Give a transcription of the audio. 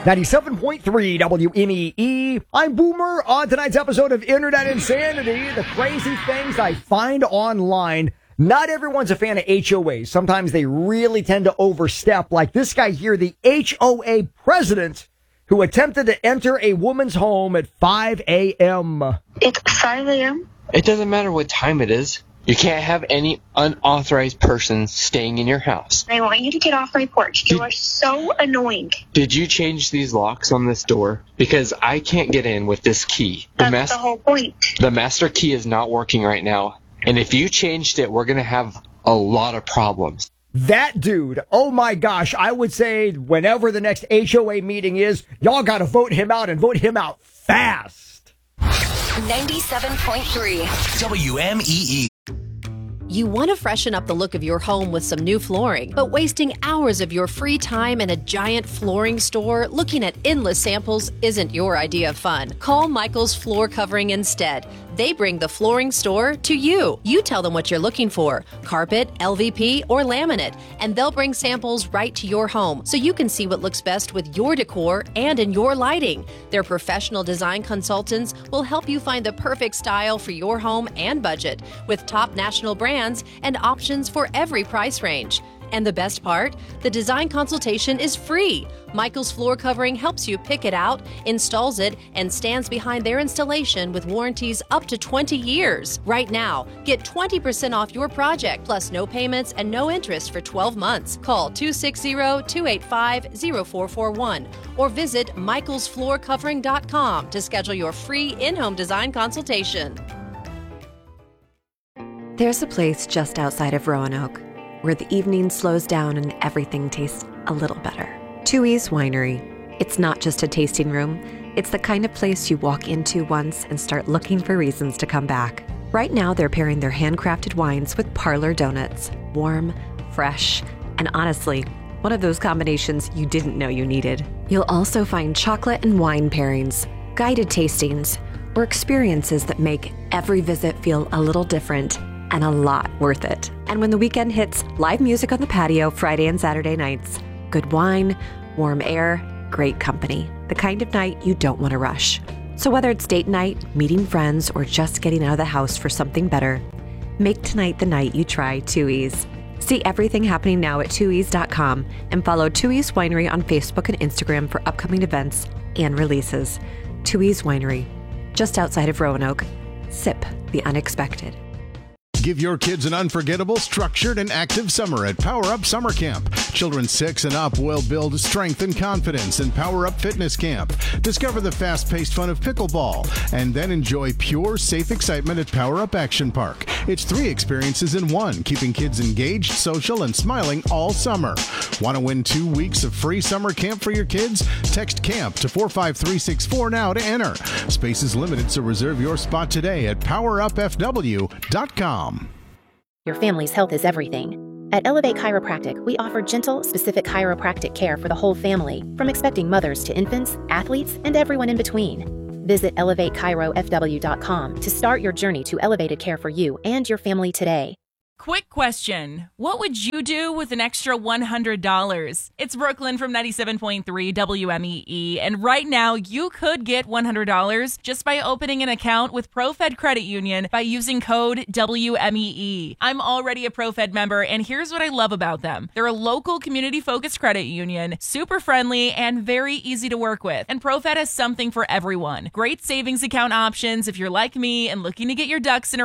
97.3 WMEE. I'm Boomer. On tonight's episode of Internet Insanity, the crazy things I find online. Not everyone's a fan of HOAs. Sometimes they really tend to overstep, like this guy here, the HOA president, who attempted to enter a woman's home at 5 a.m. It's 5 a.m.? It doesn't matter what time it is. You can't have any unauthorized person staying in your house. I want you to get off my porch. You are so annoying. Did you change these locks on this door? Because I can't get in with this key. That's the whole point. The master key is not working right now. And if you changed it, we're going to have a lot of problems. That dude, oh my gosh, I would say whenever the next HOA meeting is, y'all got to vote him out and vote him out fast. 97.3 WMEE. You want to freshen up the look of your home with some new flooring, but wasting hours of your free time in a giant flooring store looking at endless samples isn't your idea of fun. Call Michael's Floor Covering instead. They bring the flooring store to you. You tell them what you're looking for, carpet, LVP, or laminate, and they'll bring samples right to your home so you can see what looks best with your decor and in your lighting. Their professional design consultants will help you find the perfect style for your home and budget with top national brands and options for every price range. And the best part? The design consultation is free. Michael's Floor Covering helps you pick it out, installs it, and stands behind their installation with warranties up to 20 years. Right now, get 20% off your project, plus no payments and no interest for 12 months. Call 260-285-0441 or visit michaelsfloorcovering.com to schedule your free in-home design consultation. There's a place just outside of Roanoke where the evening slows down and everything tastes a little better. Tooheys Winery. It's not just a tasting room. It's the kind of place you walk into once and start looking for reasons to come back. Right now, they're pairing their handcrafted wines with parlor donuts. Warm, fresh, and honestly, one of those combinations you didn't know you needed. You'll also find chocolate and wine pairings, guided tastings, or experiences that make every visit feel a little different and a lot worth it. And when the weekend hits, live music on the patio Friday and Saturday nights. Good wine, warm air, great company. The kind of night you don't want to rush. So whether it's date night, meeting friends, or just getting out of the house for something better, make tonight the night you try Tooheys. See everything happening now at Tooheys.com and follow Tooheys Winery on Facebook and Instagram for upcoming events and releases. Tooheys Winery, just outside of Roanoke. Sip the unexpected. Give your kids an unforgettable, structured, and active summer at Power Up Summer Camp. Children 6 and up will build strength and confidence in Power Up Fitness Camp. Discover the fast-paced fun of pickleball, and then enjoy pure, safe excitement at Power Up Action Park. It's 3 experiences in one, keeping kids engaged, social, and smiling all summer. Want to win 2 weeks of free summer camp for your kids? Text CAMP to 45364 now to enter. Space is limited, so reserve your spot today at powerupfw.com. Your family's health is everything. At Elevate Chiropractic, we offer gentle, specific chiropractic care for the whole family, from expecting mothers to infants, athletes, and everyone in between. Visit ElevateChiroFW.com to start your journey to elevated care for you and your family today. Quick question. What would you do with an extra $100? It's Brooklyn from 97.3 WMEE, and right now you could get $100 just by opening an account with ProFed Credit Union by using code WMEE. I'm already a ProFed member, and here's what I love about them. They're a local community-focused credit union, super friendly, and very easy to work with. And ProFed has something for everyone. Great savings account options if you're like me and looking to get your ducks in a